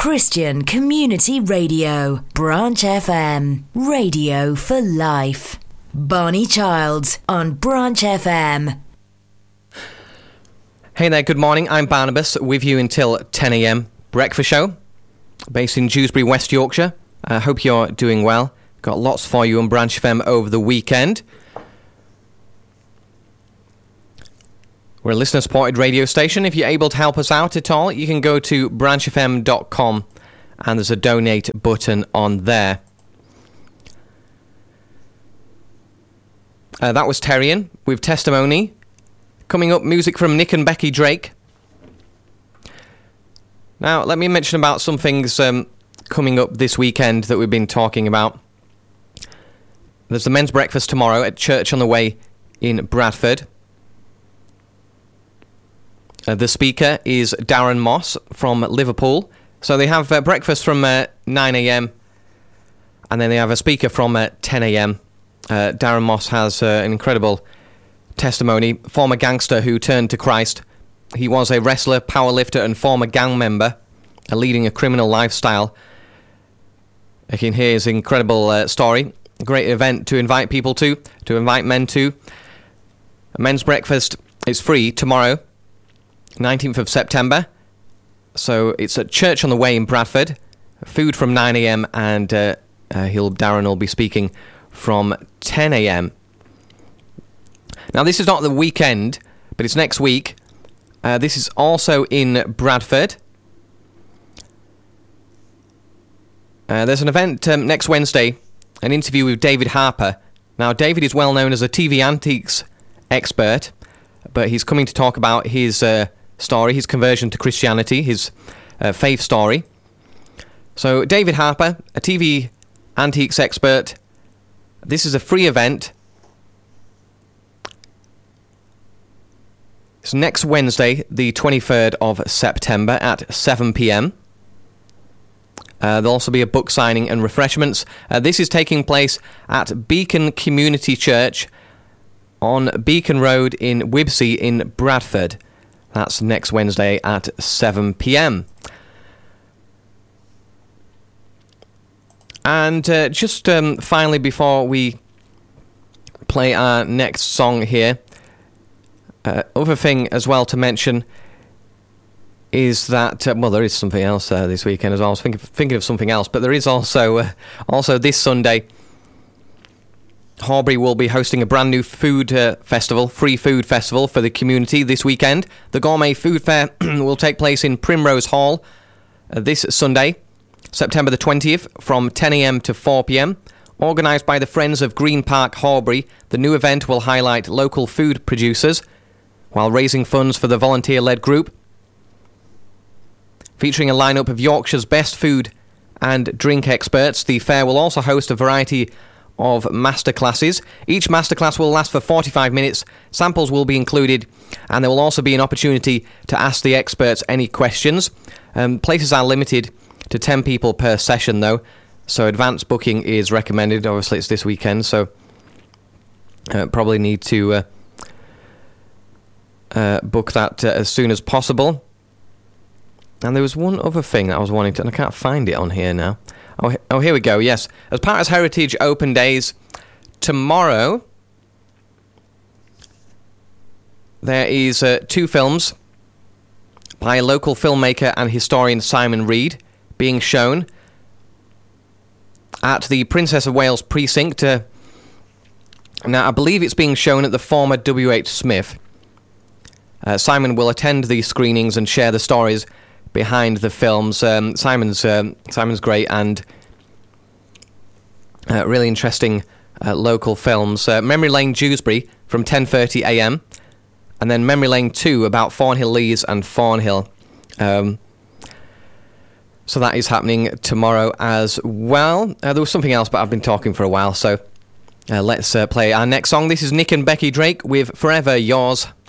Christian Community Radio, Branch FM, radio for life. Barney Childs on Branch FM. Hey there, good morning. I'm Barnabas, with you until 10 a.m. Breakfast show, based in Dewsbury, West Yorkshire. I hope you're doing well. Got lots for you on Branch FM over the weekend. We're a listener-supported radio station. If you're able to help us out at all, you can go to branchfm.com and there's a donate button on there. That was Terrian with Testimony. Coming up, music from Nick and Becky Drake. Now, let me mention about some things coming up this weekend that we've been talking about. There's the men's breakfast tomorrow at Church on the Way in Bradford. The speaker is Darren Moss from Liverpool. So they have breakfast from 9 a.m. and then they have a speaker from 10 a.m. Darren Moss has an incredible testimony. Former gangster who turned to Christ. He was a wrestler, powerlifter and former gang member, leading a criminal lifestyle. You can hear his incredible story. A great event to invite people to invite men to. A men's breakfast is free tomorrow, 19th of September. So it's at Church on the Way in Bradford. Food from 9 a.m. and Darren will be speaking from 10 a.m. Now this is not the weekend, but it's next week. This is also in Bradford. There's an event next Wednesday, an interview with David Harper. Now David is well known as a TV antiques expert, but he's coming to talk about his story, his conversion to Christianity, his faith story. So David Harper, a TV antiques expert. This is a free event. It's next Wednesday, the 23rd of September at 7 p.m. There'll also be a book signing and refreshments. This is taking place at Beacon Community Church on Beacon Road in Wibsey in Bradford. That's next Wednesday at 7 p.m. And just finally, before we play our next song here, other thing as well to mention is that, there is something else this weekend as well. I was thinking of something else, but there is also this Sunday, Horbury will be hosting a brand new food festival, free food festival for the community this weekend. The Gourmet Food Fair will take place in Primrose Hall this Sunday, September the 20th, from 10 a.m. to 4 p.m. Organised by the Friends of Green Park Horbury, the new event will highlight local food producers while raising funds for the volunteer-led group. Featuring a lineup of Yorkshire's best food and drink experts, the fair will also host a variety of masterclasses. Each masterclass will last for 45 minutes. Samples will be included, and there will also be an opportunity to ask the experts any questions. Places are limited to 10 people per session, though, so advanced booking is recommended. Obviously, it's this weekend, so probably need to book that as soon as possible. And there was one other thing that I was wanting to, and I can't find it on here now. Oh, here we go, yes. As part of Heritage Open Days, tomorrow, there is 2 films by local filmmaker and historian Simon Reed being shown at the Princess of Wales precinct. Now, I believe it's being shown at the former W.H. Smith. Simon will attend the screenings and share the stories behind the films. Simon's great and really interesting local films. Memory Lane Dewsbury from 10:30 a.m. and then Memory Lane 2 about Thornhill Lees and Thornhill. So that is happening tomorrow as well. There was something else, but I've been talking for a while, so let's play our next song. This is Nick and Becky Drake with Forever Yours.